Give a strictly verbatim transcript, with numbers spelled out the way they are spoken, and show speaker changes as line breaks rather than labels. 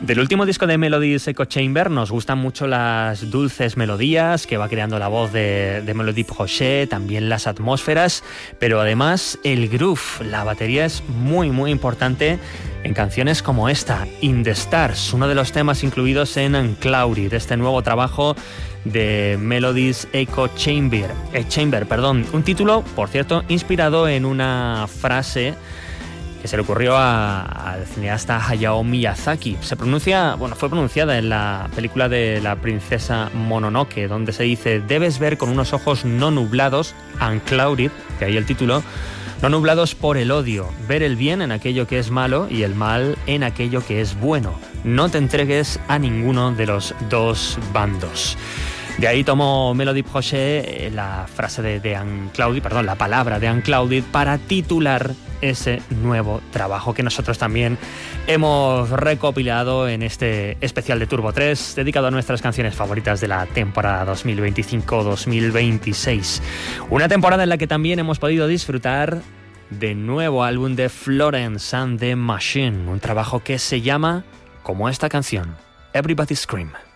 Del último disco de Melodies Echo Chamber nos gustan mucho las dulces melodías que va creando la voz de, de Melody Projet, también las atmósferas, pero además el groove, la batería es muy muy importante en canciones como esta, In the Stars, uno de los temas incluidos en Unclouded, este nuevo trabajo de Melodies Echo Chamber, eh, Chamber, perdón, un título, por cierto, inspirado en una frase que se le ocurrió a, al cineasta Hayao Miyazaki. Se pronuncia, bueno, fue pronunciada en la película de la princesa Mononoke, donde se dice: debes ver con unos ojos no nublados, unclouded, que ahí el título, no nublados por el odio, ver el bien en aquello que es malo y el mal en aquello que es bueno. No te entregues a ninguno de los dos bandos. De ahí tomó Melody Projet la frase de, de Unclouded, perdón, la palabra de Unclouded para titular ese nuevo trabajo que nosotros también hemos recopilado en este especial de Turbo tres, dedicado a nuestras canciones favoritas de la temporada dos mil veinticinco dos mil veintiséis. Una temporada en la que también hemos podido disfrutar de nuevo álbum de Florence and the Machine, un trabajo que se llama como esta canción, Everybody Scream.